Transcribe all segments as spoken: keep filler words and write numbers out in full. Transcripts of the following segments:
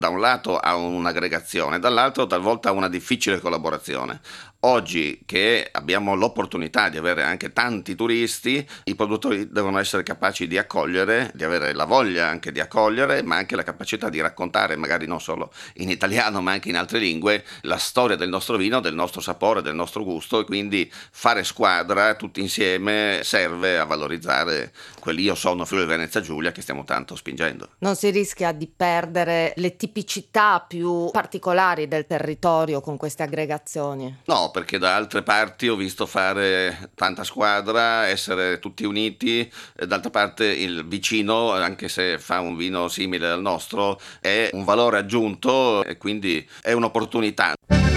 Da un lato ha un'aggregazione, dall'altro talvolta ha una difficile collaborazione. Oggi che abbiamo l'opportunità di avere anche tanti turisti, i produttori devono essere capaci di accogliere, di avere la voglia anche di accogliere, ma anche la capacità di raccontare, magari non solo in italiano ma anche in altre lingue, la storia del nostro vino, del nostro sapore, del nostro gusto, e quindi fare squadra tutti insieme serve a valorizzare quell'Io sono Friuli Venezia Giulia che stiamo tanto spingendo. Non si rischia di perdere le tipicità più particolari del territorio con queste aggregazioni? No, perché da altre parti ho visto fare tanta squadra, essere tutti uniti, e d'altra parte il vicino, anche se fa un vino simile al nostro, è un valore aggiunto e quindi è un'opportunità.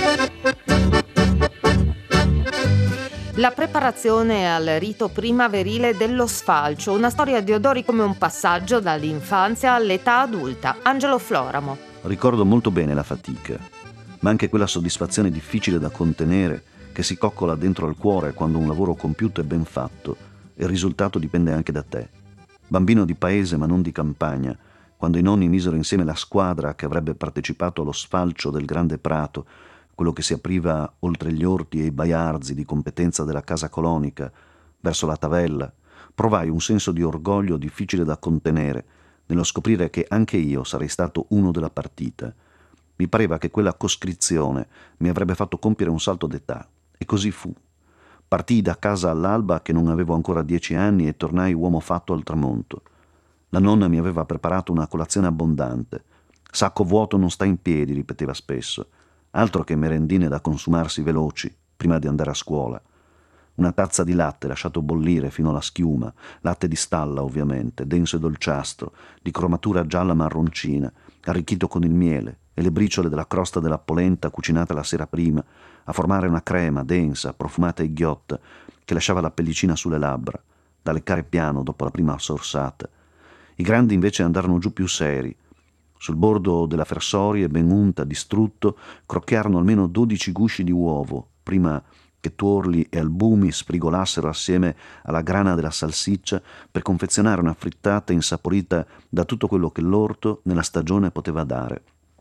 La preparazione al rito primaverile dello sfalcio, una storia di odori come un passaggio dall'infanzia all'età adulta. Angelo Floramo. Ricordo molto bene la fatica, ma anche quella soddisfazione difficile da contenere che si coccola dentro al cuore quando un lavoro compiuto è ben fatto e il risultato dipende anche da te. Bambino di paese ma non di campagna, quando i nonni misero insieme la squadra che avrebbe partecipato allo sfalcio del grande prato, quello che si apriva oltre gli orti e i baiarzi di competenza della casa colonica, verso la Tavella, provai un senso di orgoglio difficile da contenere nello scoprire che anche io sarei stato uno della partita. Mi pareva che quella coscrizione mi avrebbe fatto compiere un salto d'età, e così fu. Partii da casa all'alba che non avevo ancora dieci anni e tornai uomo fatto al tramonto. La nonna mi aveva preparato una colazione abbondante. Sacco vuoto non sta in piedi, ripeteva spesso. Altro che merendine da consumarsi veloci, prima di andare a scuola. Una tazza di latte lasciato bollire fino alla schiuma, latte di stalla ovviamente, denso e dolciastro, di cromatura gialla marroncina, arricchito con il miele e le briciole della crosta della polenta cucinata la sera prima, a formare una crema densa, profumata e ghiotta, che lasciava la pellicina sulle labbra, da leccare piano dopo la prima sorsata. I grandi invece andarono giù più seri. Sul bordo della fersorie, ben unta, distrutto, crocchiarono almeno dodici gusci di uovo, prima che tuorli e albumi sprigolassero assieme alla grana della salsiccia per confezionare una frittata insaporita da tutto quello che l'orto nella stagione poteva dare.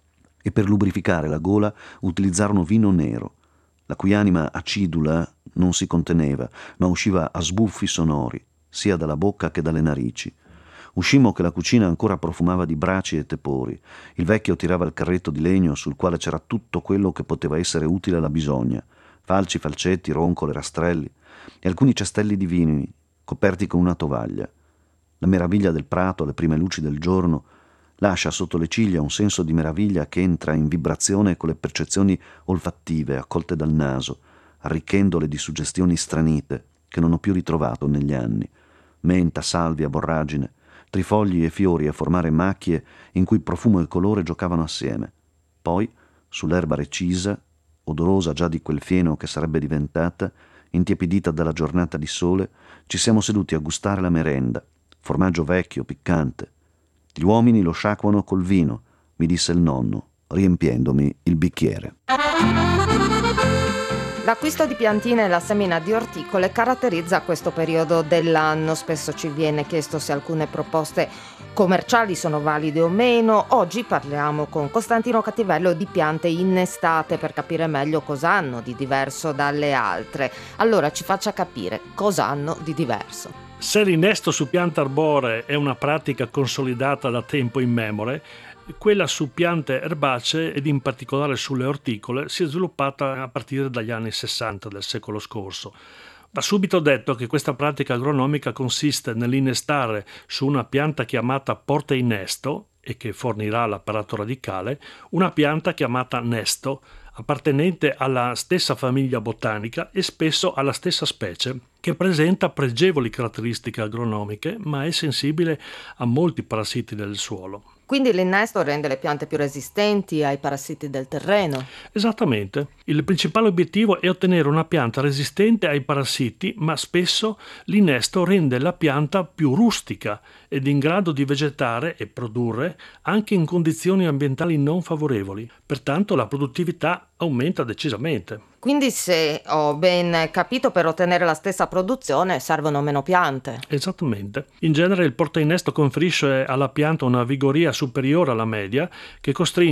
E per lubrificare la gola utilizzarono vino nero, la cui anima acidula non si conteneva, ma usciva a sbuffi sonori, sia dalla bocca che dalle narici. Uscimmo che la cucina ancora profumava di braci e tepori. Il vecchio tirava il carretto di legno sul quale c'era tutto quello che poteva essere utile alla bisogna: falci, falcetti, roncole, rastrelli e alcuni cestelli di vini coperti con una tovaglia. La meraviglia del prato alle prime luci del giorno lascia sotto le ciglia un senso di meraviglia che entra in vibrazione con le percezioni olfattive accolte dal naso, arricchendole di suggestioni stranite che non ho più ritrovato negli anni: menta, salvia, borragine, trifogli e fiori a formare macchie in cui profumo e colore giocavano assieme. Poi, sull'erba recisa, odorosa già di quel fieno che sarebbe diventata, intiepidita dalla giornata di sole, ci siamo seduti a gustare la merenda, formaggio vecchio, piccante. Gli uomini lo sciacquano col vino, mi disse il nonno, riempiendomi il bicchiere. L'acquisto di piantine e la semina di orticole caratterizza questo periodo dell'anno. Spesso ci viene chiesto se alcune proposte commerciali sono valide o meno. Oggi parliamo con Costantino Cattivello di piante innestate per capire meglio cosa hanno di diverso dalle altre. Allora ci faccia capire cosa hanno di diverso. Se l'innesto su piante arboree è una pratica consolidata da tempo immemore, quella su piante erbacee ed in particolare sulle orticole si è sviluppata a partire dagli anni sessanta del secolo scorso. Va subito detto che questa pratica agronomica consiste nell'innestare su una pianta chiamata portainnesto e che fornirà l'apparato radicale una pianta chiamata nesto, appartenente alla stessa famiglia botanica e spesso alla stessa specie, che presenta pregevoli caratteristiche agronomiche ma è sensibile a molti parassiti del suolo. Quindi l'innesto rende le piante più resistenti ai parassiti del terreno. Esattamente. Il principale obiettivo è ottenere una pianta resistente ai parassiti, ma spesso l'innesto rende la pianta più rustica ed in grado di vegetare e produrre anche in condizioni ambientali non favorevoli. Pertanto la produttività aumenta decisamente. Quindi, se ho ben capito, per ottenere la stessa produzione servono meno piante. Esattamente. In genere il portainnesto conferisce alla pianta una vigoria superiore alla media che costringe